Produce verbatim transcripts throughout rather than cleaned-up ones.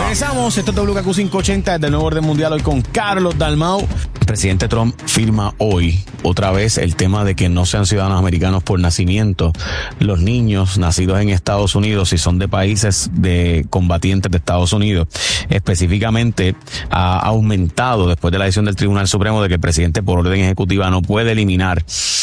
Regresamos, esto es W K Q quinientos ochenta desde el Nuevo Orden Mundial, hoy con Carlos Dalmau. El presidente Trump firma hoy otra vez el tema de que no sean ciudadanos americanos por nacimiento los niños nacidos en Estados Unidos, si son de países de combatientes de Estados Unidos. Específicamente ha aumentado después de la decisión del Tribunal Supremo de que el presidente por orden ejecutiva no puede eliminar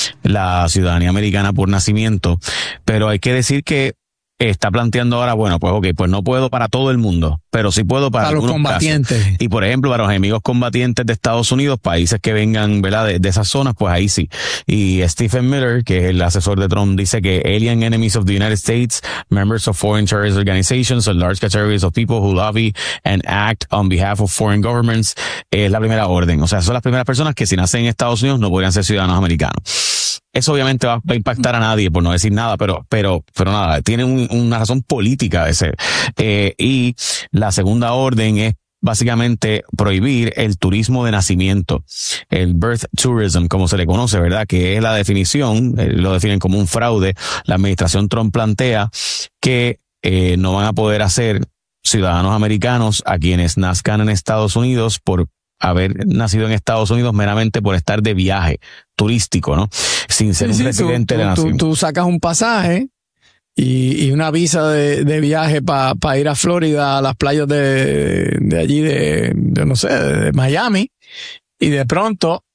la ciudadanía americana por nacimiento, pero hay que decir que está planteando ahora, bueno, pues ok, pues no puedo para todo el mundo, pero sí puedo para, para los combatientes. Casos. Y por ejemplo, para los enemigos combatientes de Estados Unidos, países que vengan, ¿verdad?, de, de esas zonas, pues ahí sí. Y Stephen Miller, que es el asesor de Trump, dice que alien enemies of the United States, members of foreign terrorist organizations, or large categories of people who lobby and act on behalf of foreign governments, es la primera orden. O sea, son las primeras personas que si nacen en Estados Unidos no podrían ser ciudadanos americanos. Eso obviamente va, va a impactar a nadie, por no decir nada, pero, pero, pero nada, tiene un, una razón política de ser. Eh, y la segunda orden es básicamente prohibir el turismo de nacimiento, el birth tourism, como se le conoce, ¿verdad? Que es la definición, eh, lo definen como un fraude. La administración Trump plantea que eh, no van a poder hacer ciudadanos americanos a quienes nazcan en Estados Unidos por haber nacido en Estados Unidos meramente por estar de viaje turístico, ¿no? Sin ser sí, un sí, residente tú, de la nación. Tú, tú sacas un pasaje y, y una visa de, de viaje para pa ir a Florida, a las playas de, de allí, de, de no sé, de Miami, y de pronto,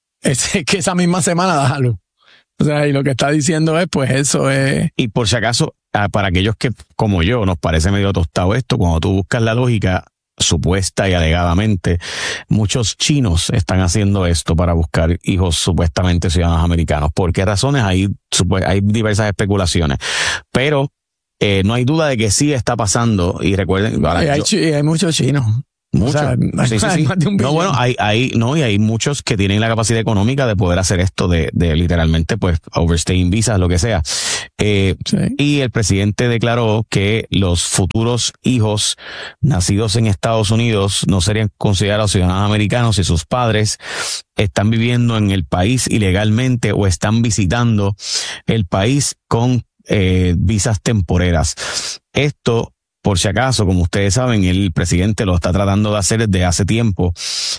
es que esa misma semana déjalo. O sea, y lo que está diciendo es, pues eso es... Y por si acaso, para aquellos que, como yo, nos parece medio tostado esto, cuando tú buscas la lógica, supuesta y alegadamente, muchos chinos están haciendo esto para buscar hijos supuestamente ciudadanos americanos. ¿Por qué razones? Hay, hay diversas especulaciones. Pero eh, no hay duda de que sí está pasando. Y recuerden... Ahora, hay, yo, hay muchos chinos. Muchos. O sea, sí, sí, sí. No, bueno, hay, hay, no, y hay muchos que tienen la capacidad económica de poder hacer esto de, de literalmente, pues, overstaying visas, lo que sea. Eh, sí. Y el presidente declaró que los futuros hijos nacidos en Estados Unidos no serían considerados ciudadanos americanos si sus padres están viviendo en el país ilegalmente o están visitando el país con eh, visas temporeras. Esto, por si acaso, como ustedes saben, el presidente lo está tratando de hacer desde hace tiempo,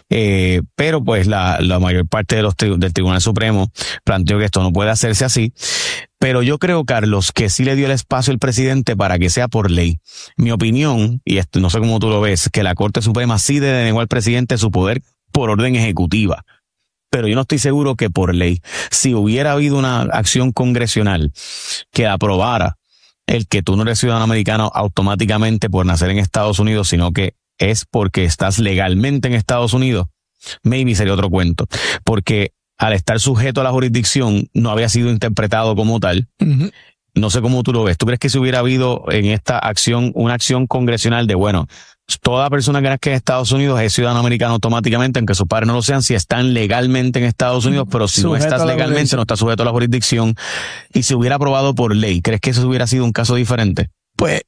eh, pero pues la, la mayor parte de los tri- del Tribunal Supremo planteó que esto no puede hacerse así. Pero yo creo, Carlos, que sí le dio el espacio al presidente para que sea por ley. Mi opinión, y esto no sé cómo tú lo ves, que la Corte Suprema sí denegó al presidente su poder por orden ejecutiva. Pero yo no estoy seguro que por ley. Si hubiera habido una acción congresional que aprobara el que tú no eres ciudadano americano automáticamente por nacer en Estados Unidos, sino que es porque estás legalmente en Estados Unidos, maybe sería otro cuento. Porque al estar sujeto a la jurisdicción no había sido interpretado como tal. Uh-huh. No sé cómo tú lo ves. ¿Tú crees que si hubiera habido en esta acción una acción congresional de, bueno, toda persona que nazca en Estados Unidos es ciudadano americano automáticamente, aunque sus padres no lo sean, si están legalmente en Estados Unidos, pero si sujeto no estás legalmente, no estás sujeto a la jurisdicción, y se hubiera aprobado por ley, ¿crees que eso hubiera sido un caso diferente? Pues,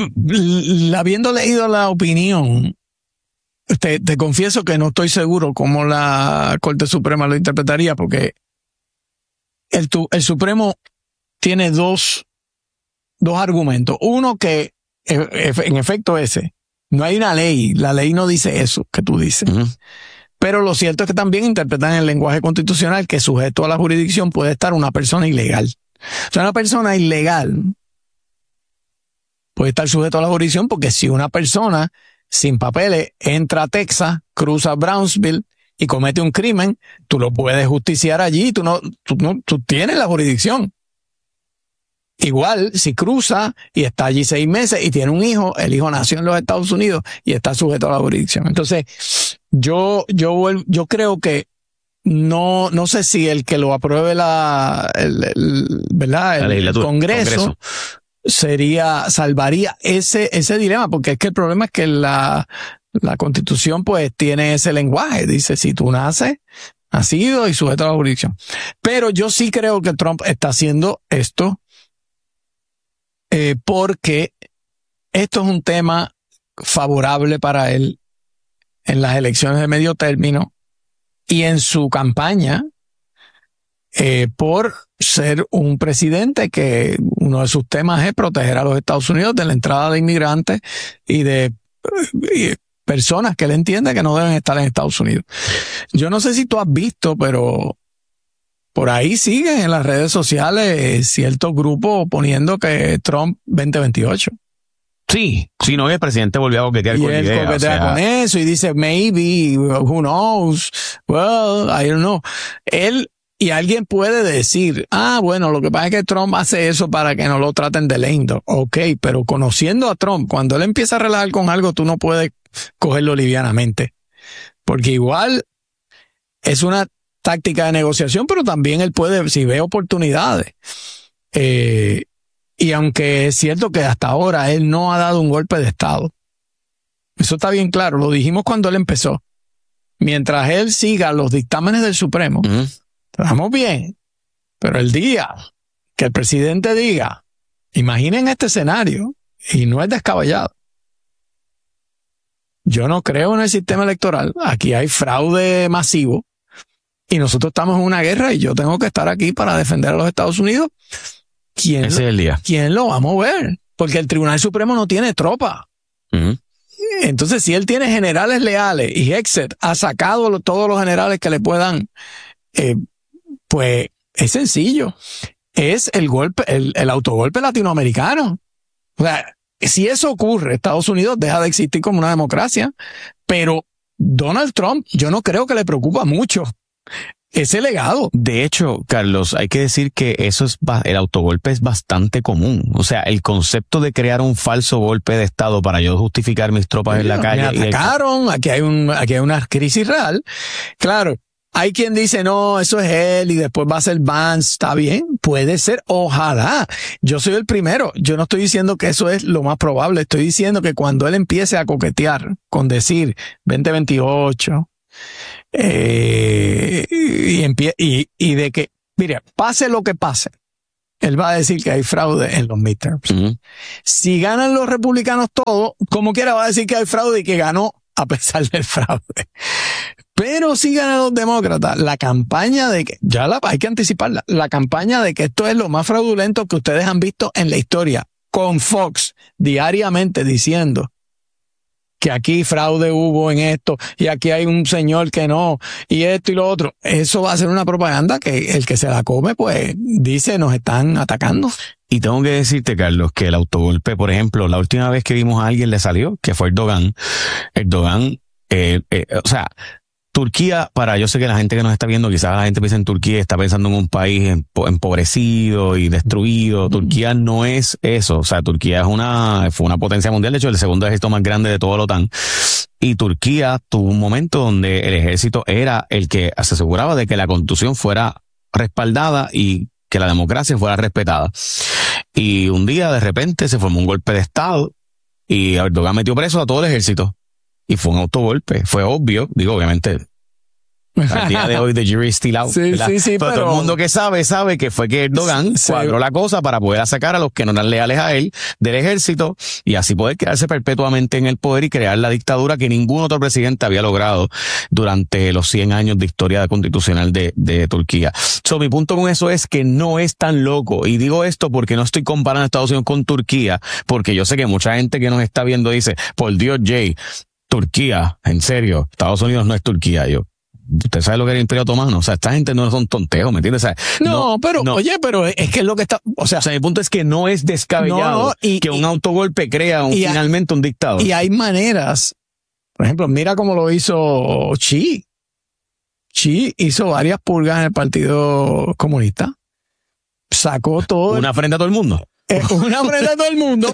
habiendo leído la opinión, te, te confieso que no estoy seguro cómo la Corte Suprema lo interpretaría, porque el, el Supremo tiene dos, dos argumentos. Uno que, en efecto, ese, no hay una ley, la ley no dice eso que tú dices. Uh-huh. Pero lo cierto es que también interpretan el lenguaje constitucional que sujeto a la jurisdicción puede estar una persona ilegal. O sea, una persona ilegal puede estar sujeto a la jurisdicción porque si una persona sin papeles entra a Texas, cruza Brownsville y comete un crimen, tú lo puedes justiciar allí, tú no, tú no, tú tienes la jurisdicción. Igual, si cruza y está allí seis meses y tiene un hijo, el hijo nació en los Estados Unidos y está sujeto a la jurisdicción. Entonces, yo, yo, yo creo que no, no sé si el que lo apruebe la, el, el ¿verdad? El, el Congreso, Congreso sería, salvaría ese, ese dilema, porque es que el problema es que la, la Constitución pues tiene ese lenguaje. Dice, si tú naces, nacido y sujeto a la jurisdicción. Pero yo sí creo que Trump está haciendo esto Eh, porque esto es un tema favorable para él en las elecciones de medio término y en su campaña eh, por ser un presidente que uno de sus temas es proteger a los Estados Unidos de la entrada de inmigrantes y de personas que él entiende que no deben estar en Estados Unidos. Yo no sé si tú has visto, pero por ahí siguen en las redes sociales ciertos grupos poniendo que Trump veinte veintiocho. Sí, si no, el presidente volvió a coquetear y con la él idea. coquetea O sea, con eso y dice, maybe, who knows, well, I don't know. Él, y alguien puede decir, ah, bueno, lo que pasa es que Trump hace eso para que no lo traten de lento. Ok, pero conociendo a Trump, cuando él empieza a relajar con algo, tú no puedes cogerlo livianamente. Porque igual es una táctica de negociación, pero también él puede, si ve oportunidades. Eh, y aunque es cierto que hasta ahora él no ha dado un golpe de Estado. Eso está bien claro, lo dijimos cuando él empezó. Mientras él siga los dictámenes del Supremo, uh-huh. estamos bien. Pero el día que el presidente diga, imaginen este escenario, y no es descabellado. Yo no creo en el sistema electoral. Aquí hay fraude masivo y nosotros estamos en una guerra y yo tengo que estar aquí para defender a los Estados Unidos. ¿Quién, Ese es el día. ¿Quién lo va a mover? Porque el Tribunal Supremo no tiene tropa. Uh-huh. Entonces, si él tiene generales leales y Hexet ha sacado todos los generales que le puedan, eh, pues es sencillo. Es el golpe, el, el autogolpe latinoamericano. O sea, si eso ocurre, Estados Unidos deja de existir como una democracia, pero Donald Trump, yo no creo que le preocupa mucho ese legado. De hecho, Carlos, hay que decir que eso es, el autogolpe es bastante común. O sea, el concepto de crear un falso golpe de Estado para yo justificar mis tropas sí, en la calle. Me atacaron, aquí hay un, aquí hay una crisis real. Claro. Hay quien dice, no, eso es él y después va a ser Vance. Está bien, puede ser, ojalá. Yo soy el primero. Yo no estoy diciendo que eso es lo más probable. Estoy diciendo que cuando él empiece a coquetear con decir veinte veintiocho eh, y, empie- y, y de que, mire, pase lo que pase, él va a decir que hay fraude en los midterms. Uh-huh. Si ganan los republicanos todo, como quiera va a decir que hay fraude y que ganó a pesar del fraude. Pero si ganan los demócratas, la campaña de que, ya la hay que anticiparla, la campaña de que esto es lo más fraudulento que ustedes han visto en la historia, con Fox diariamente diciendo que aquí fraude hubo en esto y aquí hay un señor que no y esto y lo otro, eso va a ser una propaganda que el que se la come pues dice nos están atacando. Y tengo que decirte, Carlos, que el autogolpe, por ejemplo, la última vez que vimos a alguien le salió, que fue Erdogan, Erdogan, eh, eh, o sea, Turquía, para, yo sé que la gente que nos está viendo, quizás la gente piensa en Turquía, está pensando en un país empobrecido y destruido. Turquía no es eso. O sea, Turquía es una, fue una potencia mundial. De hecho, el segundo ejército más grande de toda la OTAN. Y Turquía tuvo un momento donde el ejército era el que se aseguraba de que la constitución fuera respaldada y que la democracia fuera respetada. Y un día, de repente, se formó un golpe de Estado y Erdogan metió preso a todo el ejército. Y fue un autogolpe, fue obvio, digo, obviamente, al día de hoy the jury is still out. Sí, sí, sí, pero, pero todo el mundo que sabe, sabe que fue que Erdogan sí, cuadró la cosa para poder sacar a los que no eran leales a él del ejército y así poder quedarse perpetuamente en el poder y crear la dictadura que ningún otro presidente había logrado durante los cien años de historia constitucional de, de Turquía. So, mi punto con eso es que no es tan loco. Y digo esto porque no estoy comparando a Estados Unidos con Turquía, porque yo sé que mucha gente que nos está viendo dice, por Dios, Jay, Turquía, en serio, Estados Unidos no es Turquía, yo. ¿Usted sabe lo que era el Imperio Otomano? O sea, esta gente no son tonteos, ¿me entiendes? O sea, no, no, pero, no. Oye, pero es que es lo que está, o sea, o sea, mi punto es que no es descabellado no, no, y, que un y, autogolpe crea un, y finalmente un dictador. Y hay maneras, por ejemplo, mira cómo lo hizo Xi. Xi hizo varias purgas en el Partido Comunista. Sacó todo. Una frente a todo el mundo. Eh, una frente a todo el mundo.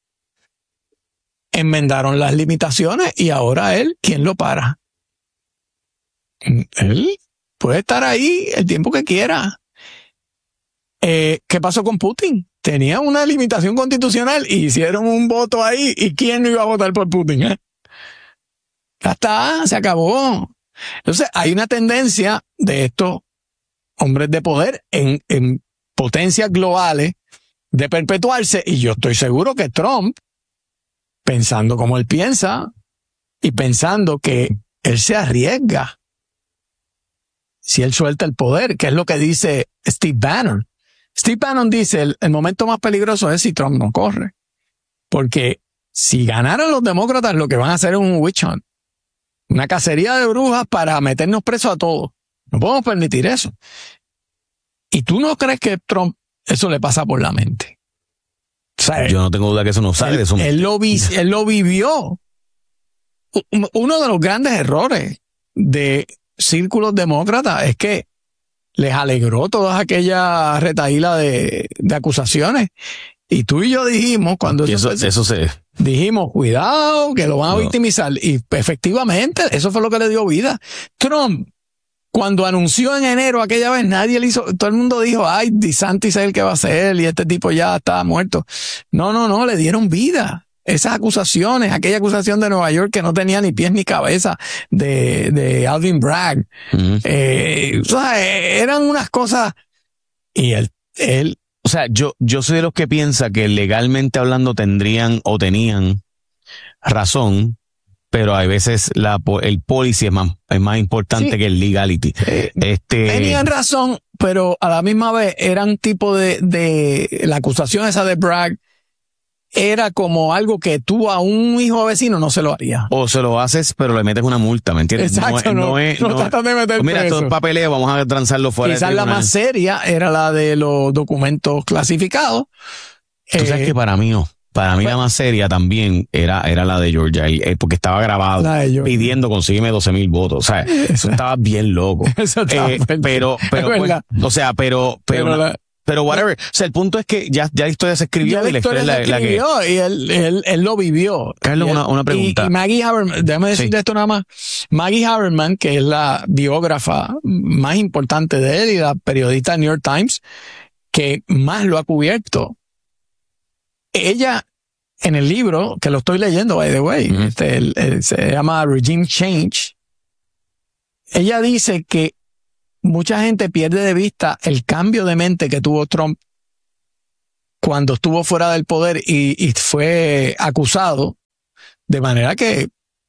Enmendaron las limitaciones y ahora él, ¿quién lo para? Él puede estar ahí el tiempo que quiera. Eh, ¿Qué pasó con Putin? Tenía una limitación constitucional y hicieron un voto ahí. ¿Y quién no iba a votar por Putin? ¿Eh? Ya está, se acabó. Entonces hay una tendencia de estos hombres de poder en, en potencias globales de perpetuarse y yo estoy seguro que Trump, pensando como él piensa y pensando que él se arriesga si él suelta el poder, que es lo que dice Steve Bannon. Steve Bannon dice el, el momento más peligroso es si Trump no corre, porque si ganaran los demócratas, lo que van a hacer es un witch hunt. Una cacería de brujas para meternos presos a todos. No podemos permitir eso. ¿Y tú no crees que Trump eso le pasa por la mente? O sea, yo no tengo duda que eso no sale él, de su mente. Él lo, vi, él lo vivió. Uno de los grandes errores de círculos demócratas es que les alegró todas aquellas retaílas de, de acusaciones. Y tú y yo dijimos, cuando eso, eso, eso se... dijimos, cuidado, que lo van a no. victimizar. Y efectivamente, eso fue lo que le dio vida. Trump, cuando anunció en enero aquella vez, nadie le hizo, todo el mundo dijo, ay, DeSantis es el que va a ser y este tipo ya estaba muerto. No, no, no, le dieron vida. Esas acusaciones, aquella acusación de Nueva York que no tenía ni pies ni cabeza de, de Alvin Bragg. Uh-huh. eh, o sea, eran unas cosas y él, él o sea, yo, yo soy de los que piensa que legalmente hablando tendrían o tenían razón, pero a veces la, el policy es más, es más importante sí. que el legality. Eh, este... Tenían razón, pero a la misma vez eran tipo de, de la acusación esa de Bragg era como algo que tú a un hijo vecino no se lo harías. O se lo haces, pero le metes una multa, ¿me entiendes? Exacto, no, no, no, es, no, no tratas de meter mira, preso. Todo el papeleo, vamos a transarlo fuera. Quizás la más seria era la de los documentos clasificados. Tú eh, sabes que para mí no. Para mí pues, la más seria también era, era la de Georgia, porque estaba grabado pidiendo consígueme doce mil votos. O sea, eso estaba bien loco. Eso estaba eh, pero, pero, pues, o sea, pero, pero, pero la, Pero whatever. O sea, el punto es que ya, ya la historia se escribió. Ya y la historia, historia la, se escribió la que... y él, él, él lo vivió. Carlos, y una, él, una pregunta. Y, y Maggie Haberman, déjame decirte sí. esto nada más. Maggie Haberman, que es la biógrafa más importante de él y la periodista del New York Times, que más lo ha cubierto. Ella, en el libro, que lo estoy leyendo, by the way, mm-hmm. este, el, el, se llama Regime Change, ella dice que mucha gente pierde de vista el cambio de mente que tuvo Trump cuando estuvo fuera del poder y, y fue acusado, de manera que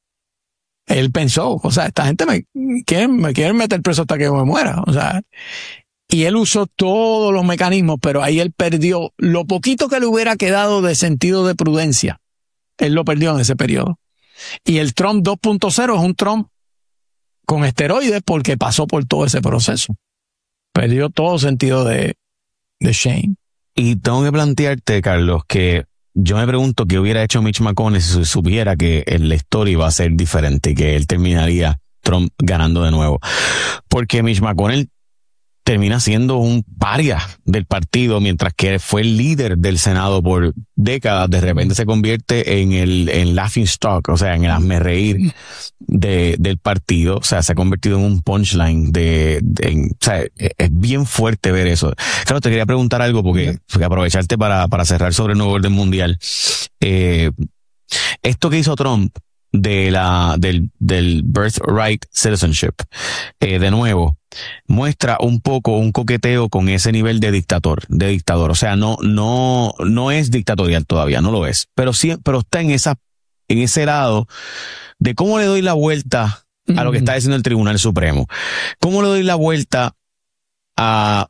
él pensó, o sea, esta gente me quiere, me quiere meter preso hasta que me muera, o sea, y él usó todos los mecanismos, pero ahí él perdió lo poquito que le hubiera quedado de sentido de prudencia. Él lo perdió en ese periodo. Y el Trump dos punto cero es un Trump con esteroides porque pasó por todo ese proceso. Perdió todo sentido de, de shame. Y tengo que plantearte, Carlos, que yo me pregunto qué hubiera hecho Mitch McConnell si supiera que la historia iba a ser diferente y que él terminaría Trump ganando de nuevo. Porque Mitch McConnell termina siendo un paria del partido, mientras que fue el líder del Senado por décadas. De repente se convierte en el en laughing stock, o sea, en el hazmerreír de, del partido. O sea, se ha convertido en un punchline de, de en, o sea, es, es bien fuerte ver eso. Claro, te quería preguntar algo porque, porque aprovecharte para, para cerrar sobre el nuevo orden mundial. Eh, esto que hizo Trump de la, del, del birthright citizenship, eh, de nuevo, muestra un poco un coqueteo con ese nivel de dictador, de dictador. O sea, no, no, no es dictatorial todavía, no lo es. Pero sí, pero está en esa, en ese lado de cómo le doy la vuelta a lo que está diciendo el Tribunal Supremo. Cómo le doy la vuelta a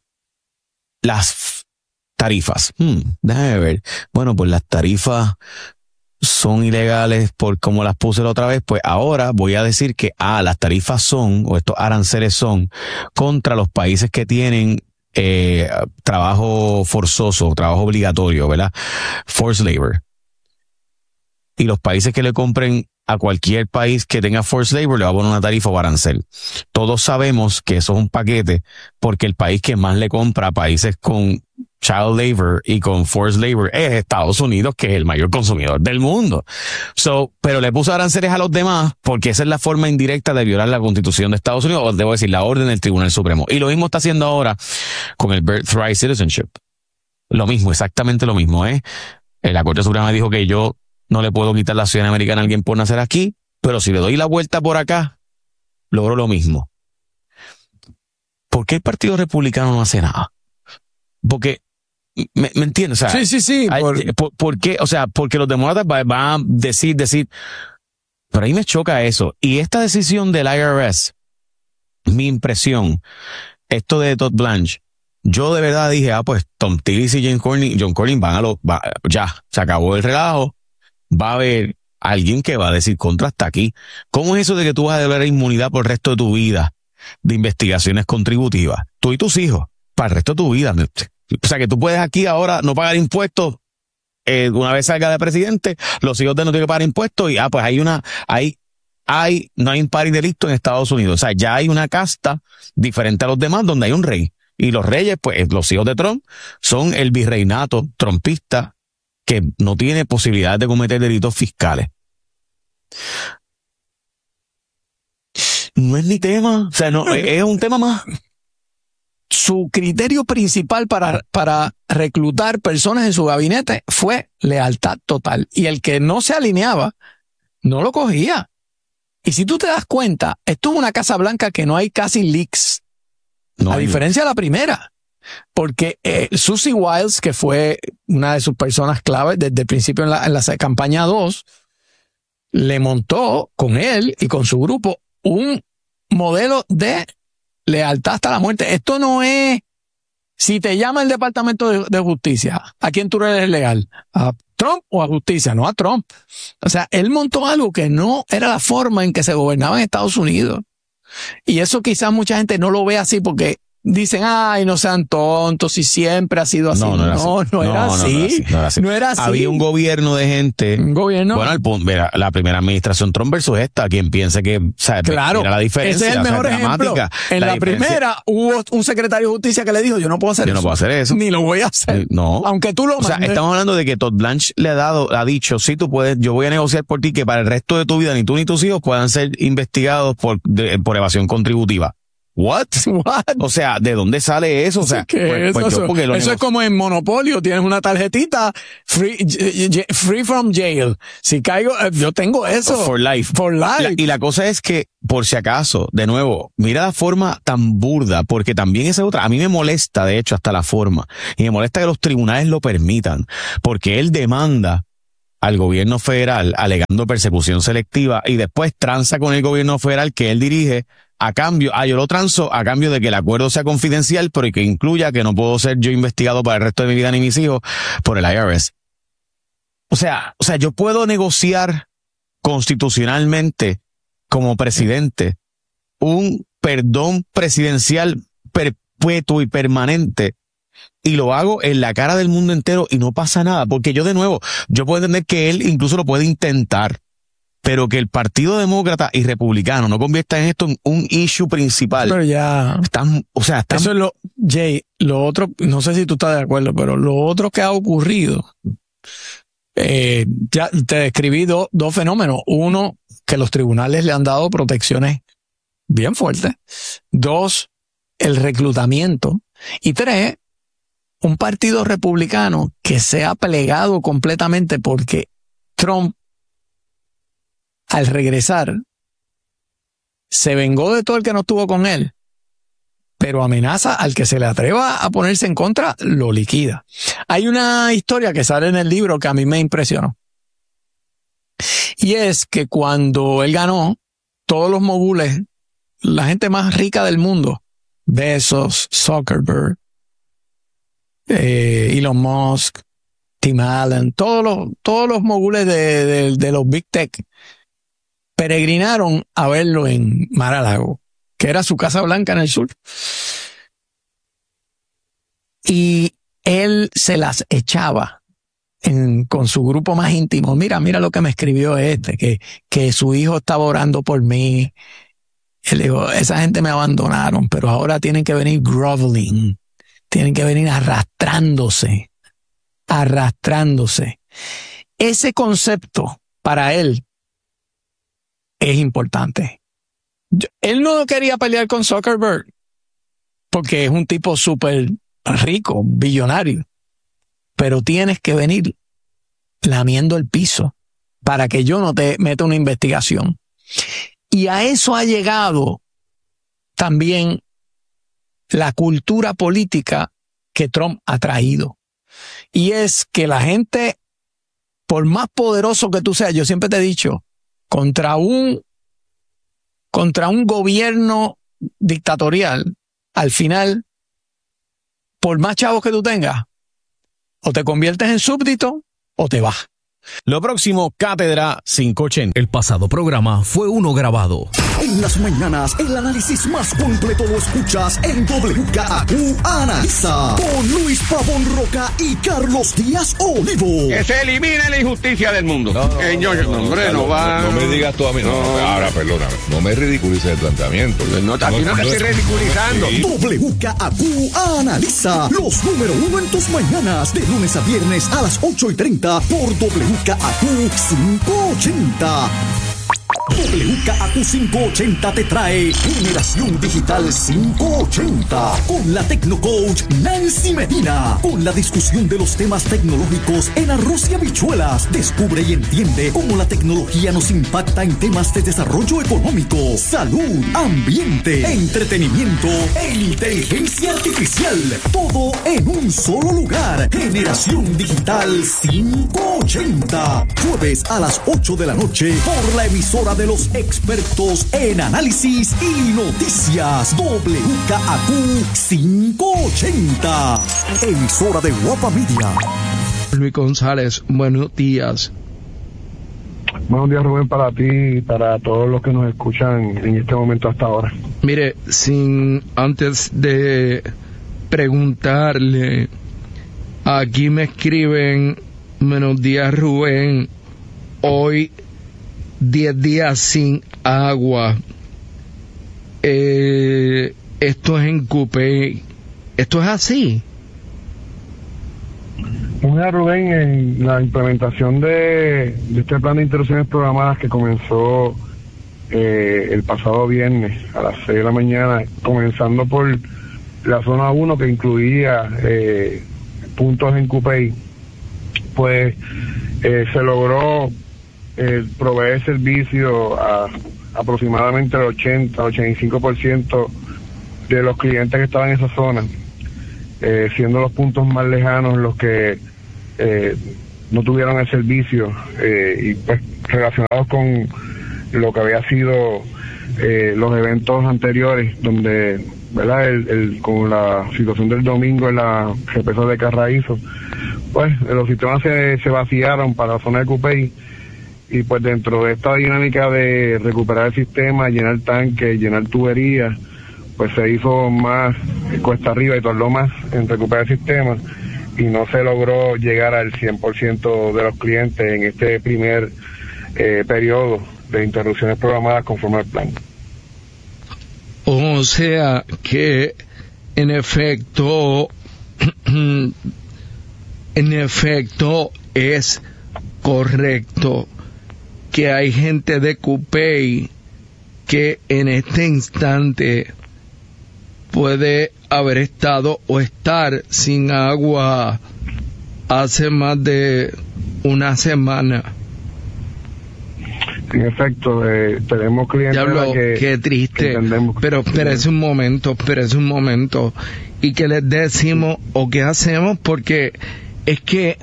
las tarifas. Hmm, déjame ver. Bueno, pues las tarifas son ilegales por como las puse la otra vez, pues ahora voy a decir que ah, las tarifas son, o estos aranceles son, contra los países que tienen eh, trabajo forzoso, trabajo obligatorio, ¿verdad? Forced labor. Y los países que le compren a cualquier país que tenga forced labor le va a poner una tarifa o arancel. Todos sabemos que eso es un paquete porque el país que más le compra a países con child labor y con forced labor es Estados Unidos, que es el mayor consumidor del mundo. So, pero le puso aranceles a los demás porque esa es la forma indirecta de violar la Constitución de Estados Unidos, o debo decir, la orden del Tribunal Supremo. Y lo mismo está haciendo ahora con el birthright citizenship. Lo mismo, exactamente lo mismo, ¿eh? La Corte Suprema dijo que yo no le puedo quitar la ciudadanía americana a alguien por nacer aquí, pero si le doy la vuelta por acá, logro lo mismo. ¿Por qué el Partido Republicano no hace nada? Porque, ¿me, me entiendes? O sea, sí, sí, sí. Hay, por... Por, ¿por qué? O sea, porque los demócratas van va a decir, decir, pero ahí me choca eso. Y esta decisión del I R S, mi impresión, esto de Todd Blanche, yo de verdad dije, ah, pues Tom Tillis y John Cornyn, John Cornyn van a lo, va, ya, se acabó el relajo. va a haber alguien que va a decir contra hasta aquí. ¿Cómo es eso de que tú vas a deber inmunidad por el resto de tu vida de investigaciones contributivas? Tú y tus hijos, para el resto de tu vida. O sea, que tú puedes aquí ahora no pagar impuestos. Eh, una vez salga de presidente, los hijos de no tienen que pagar impuestos y, ah, pues hay una, hay, hay, no hay impar y delito en Estados Unidos. O sea, ya hay una casta diferente a los demás donde hay un rey. Y los reyes, pues, los hijos de Trump son el virreinato trumpista que no tiene posibilidad de cometer delitos fiscales. No es ni tema, o sea, no, es un tema más. Su criterio principal para, para reclutar personas en su gabinete fue lealtad total. Y el que no se alineaba, no lo cogía. Y si tú te das cuenta, esto es una Casa Blanca que no hay casi leaks. No a hay diferencia de la primera. Porque eh, Susie Wiles, que fue una de sus personas clave desde el principio en la, en la campaña dos, le montó con él y con su grupo un modelo de lealtad hasta la muerte. Esto no es, si te llama el Departamento de, de Justicia, ¿a quién tú eres leal? ¿A Trump o a Justicia? No a Trump. O sea, él montó algo que no era la forma en que se gobernaba en Estados Unidos. Y eso quizás mucha gente no lo ve así porque dicen, ay, no sean tontos, si siempre ha sido así. No, no era así. No, no era así. No era así. No era así. Había un gobierno de gente. Un gobierno. Bueno, al punto, mira, la primera administración Trump versus esta, quien piense que, ¿sabes? Claro. Mira la diferencia. Ese es el mejor o sea, ejemplo. En la, la primera hubo un secretario de justicia que le dijo, yo no puedo hacer yo eso. Yo no puedo hacer eso. Ni lo voy a hacer. No. Aunque tú lo mandes. O sea, estamos hablando de que Todd Blanche le ha dado, ha dicho, sí, tú puedes, yo voy a negociar por ti que para el resto de tu vida ni tú ni tus hijos puedan ser investigados por, de, por evasión contributiva. What? What? O sea, ¿de dónde sale eso? O sea, pues, pues eso, yo, eso es como en Monopolio, tienes una tarjetita free, free from jail. Si caigo, yo tengo eso. For life. For life. La, y la cosa es que, por si acaso, de nuevo, mira la forma tan burda, porque también esa otra, a mí me molesta, de hecho, hasta la forma. Y me molesta que los tribunales lo permitan, porque él demanda al gobierno federal alegando persecución selectiva y después tranza con el gobierno federal que él dirige a cambio, ah, yo lo transo a cambio de que el acuerdo sea confidencial, pero que incluya que no puedo ser yo investigado para el resto de mi vida ni mis hijos por el I R S. O sea, o sea, yo puedo negociar constitucionalmente como presidente un perdón presidencial perpetuo y permanente y lo hago en la cara del mundo entero y no pasa nada, porque yo de nuevo, yo puedo entender que él incluso lo puede intentar, pero que el Partido Demócrata y Republicano no conviertan esto en un issue principal. Pero ya. Están, o sea, están. Eso es lo, Jay, lo otro, no sé si tú estás de acuerdo, pero lo otro que ha ocurrido, eh, ya te describí do, dos fenómenos. Uno, que los tribunales le han dado protecciones bien fuertes. Dos, el reclutamiento. Y tres, un partido republicano que se ha plegado completamente porque Trump, al regresar, se vengó de todo el que no estuvo con él, pero amenaza al que se le atreva a ponerse en contra, lo liquida. Hay una historia que sale en el libro que a mí me impresionó. Y es que cuando él ganó, todos los mogules, la gente más rica del mundo, Bezos, Zuckerberg, eh, Elon Musk, Tim Allen, todos los, todos los mogules de, de, de los Big Tech, peregrinaron a verlo en Mar-a-Lago, que era su Casa Blanca en el sur. Y él se las echaba en, con su grupo más íntimo. Mira, mira lo que me escribió este, que, que su hijo estaba orando por mí. Él dijo, esa gente me abandonaron, pero ahora tienen que venir groveling, tienen que venir arrastrándose, arrastrándose. Ese concepto para él es importante. Él no quería pelear con Zuckerberg porque es un tipo súper rico, billonario, pero tienes que venir lamiendo el piso para que yo no te meta una investigación. Y a eso ha llegado también la cultura política que Trump ha traído. Y es que la gente, por más poderoso que tú seas, yo siempre te he dicho, contra un, contra un gobierno dictatorial, al final, por más chavos que tú tengas, o te conviertes en súbdito o te vas. Lo próximo, Cátedra quinientos ochenta. El pasado programa fue uno grabado. En las mañanas, el análisis más completo lo escuchas en W K A Q Analiza, con Luis Pavón Roca y Carlos Díaz Olivo. Que se elimine la injusticia del mundo. No, no, eh, yo, no, no, hombre, no, no, va. no me digas tú a mí. No, no, ahora, perdóname. No me ridiculices el planteamiento. No, aquí no, no te estoy ridiculizando. Sí. W K A Q Analiza, los número uno en tus mañanas, de lunes a viernes a las ocho y treinta por W K A Q quinientos ochenta. W K A Q quinientos ochenta te trae Generación Digital quinientos ochenta con la Tecnocoach Nancy Medina, con la discusión de los temas tecnológicos en arroz y habichuelas. Descubre y entiende cómo la tecnología nos impacta en temas de desarrollo económico, salud, ambiente, entretenimiento e inteligencia artificial. Todo en un solo lugar. Generación Digital quinientos ochenta. Jueves a las ocho de la noche por la emisora de los expertos en análisis y noticias. W K A Q quinientos ochenta. Emisora de Guapa Media. Luis González, buenos días. Buenos días, Rubén, para ti y para todos los que nos escuchan en este momento hasta ahora. Mire, sin antes de preguntarle, aquí me escriben, buenos días, Rubén, hoy diez días sin agua. Eh, esto es en Cupey. ¿Esto es así? Mira, Rubén, en la implementación de, de este plan de interrupciones programadas que comenzó eh, el pasado viernes a las seis de la mañana, comenzando por la zona uno, que incluía eh, puntos en Cupey, pues eh, se logró eh, proveer servicio a aproximadamente el ochenta, ochenta y cinco por ciento de los clientes que estaban en esa zona, eh, siendo los puntos más lejanos los que eh, no tuvieron el servicio, eh, y pues relacionados con lo que había sido eh, los eventos anteriores, donde, ¿verdad?, el, el, con la situación del domingo en la represa de Carraízo, pues los sistemas se, se vaciaron para la zona de Cupey, y pues dentro de esta dinámica de recuperar el sistema, llenar tanques, llenar tuberías, pues se hizo más cuesta arriba y tardó más en recuperar el sistema, y no se logró llegar al cien por ciento de los clientes en este primer eh, periodo de interrupciones programadas conforme al plan. O sea que en efecto, en efecto es correcto que hay gente de Cupey que en este instante puede haber estado o estar sin agua hace más de una semana. En efecto, eh, tenemos clientes Diablo, que qué triste. entendemos. Pero espérese un momento, espérese un momento. ¿Y qué les decimos o qué hacemos? Porque es que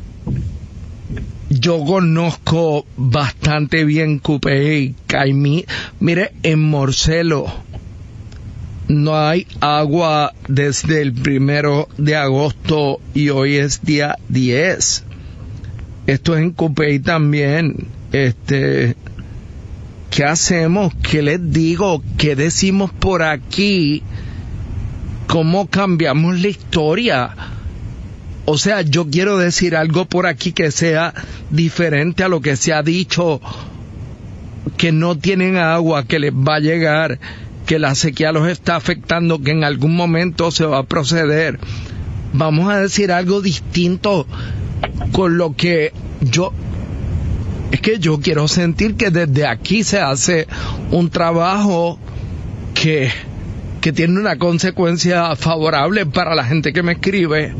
yo conozco bastante bien Cupey, Caimí. Mire, en Morcelo no hay agua desde el primero de agosto y hoy es día diez. Esto es en Cupey también. Este, ¿qué hacemos? ¿Qué les digo? ¿Qué decimos por aquí? ¿Cómo cambiamos la historia? O sea, yo quiero decir algo por aquí que sea diferente a lo que se ha dicho, que no tienen agua, que les va a llegar, que la sequía los está afectando, que en algún momento se va a proceder. Vamos a decir algo distinto con lo que yo... Es que yo quiero sentir que desde aquí se hace un trabajo que, que tiene una consecuencia favorable para la gente que me escribe.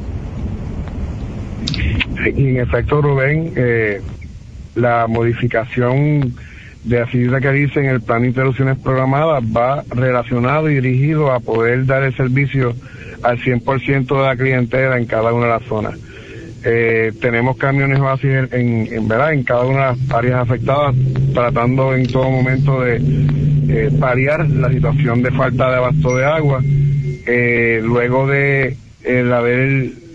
Y en efecto, Rubén, eh, la modificación de la cita que dice en el plan de interrupciones programadas va relacionado y dirigido a poder dar el servicio al cien por ciento de la clientela en cada una de las zonas. Eh, tenemos camiones vacíos en, en verdad en cada una de las áreas afectadas, tratando en todo momento de eh, paliar la situación de falta de abasto de agua. Eh, luego de el haber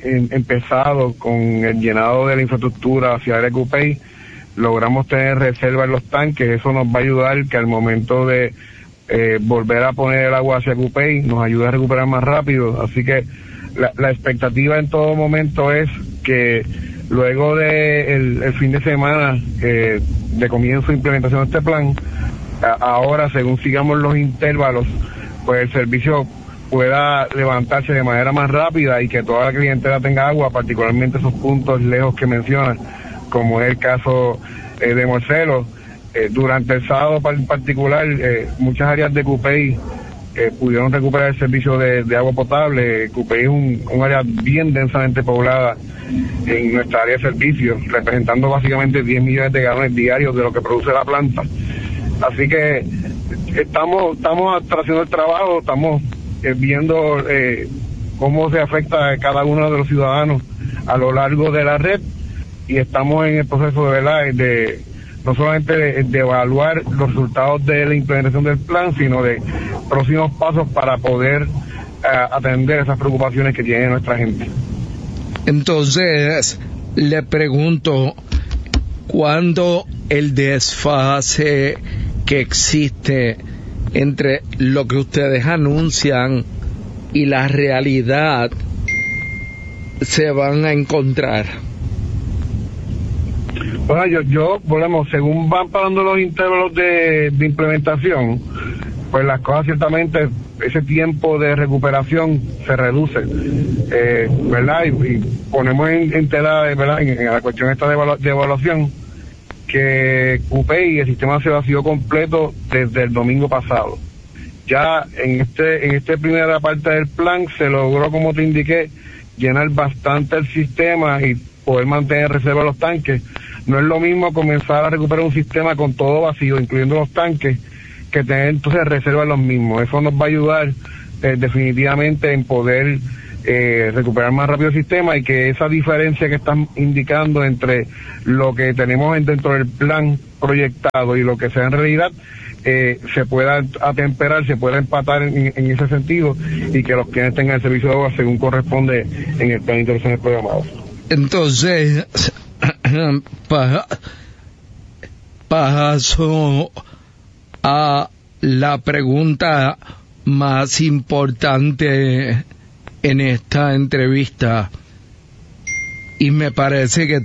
en, empezado con el llenado de la infraestructura hacia el Cupey, logramos tener reserva en los tanques. Eso nos va a ayudar que al momento de eh, volver a poner el agua hacia Cupey nos ayude a recuperar más rápido. Así que la, la expectativa en todo momento es que luego de el, el fin de semana eh, de comienzo de implementación de este plan, a, ahora según sigamos los intervalos, pues el servicio pueda levantarse de manera más rápida y que toda la clientela tenga agua, particularmente esos puntos lejos que mencionan, como es el caso eh, de Morcelo. Eh, durante el sábado en particular, eh, muchas áreas de Cupey eh, pudieron recuperar el servicio de, de agua potable. Cupey es un, un área bien densamente poblada en nuestra área de servicio, representando básicamente diez millones de galones diarios de lo que produce la planta. Así que estamos estamos haciendo el trabajo, estamos eh, viendo eh, cómo se afecta a cada uno de los ciudadanos a lo largo de la red, y estamos en el proceso de, ¿verdad?, de no solamente de, de evaluar los resultados de la implementación del plan, sino de próximos pasos para poder uh, atender esas preocupaciones que tiene nuestra gente. Entonces, le pregunto, ¿cuándo el desfase que existe entre lo que ustedes anuncian y la realidad se van a encontrar? Bueno, yo, yo, volvemos, según van pasando los intervalos de, de implementación, pues las cosas ciertamente, ese tiempo de recuperación se reduce, eh, ¿verdad? Y, y ponemos en, en tela, ¿verdad?, en, en la cuestión esta de, evalu- de evaluación, que Cupey, el sistema se vació completo desde el domingo pasado. Ya en este en esta primera parte del plan se logró, como te indiqué, llenar bastante el sistema y poder mantener reserva de los tanques. No es lo mismo comenzar a recuperar un sistema con todo vacío, incluyendo los tanques, que tener entonces reserva de los mismos. Eso nos va a ayudar eh, definitivamente en poder eh, recuperar más rápido el sistema, y que esa diferencia que están indicando entre lo que tenemos dentro del plan proyectado y lo que sea en realidad, eh, se pueda atemperar, se pueda empatar en, en ese sentido, y que los clientes tengan el servicio de agua según corresponde en el plan de intervenciones programados. Entonces, pa, paso a la pregunta más importante en esta entrevista, y me parece que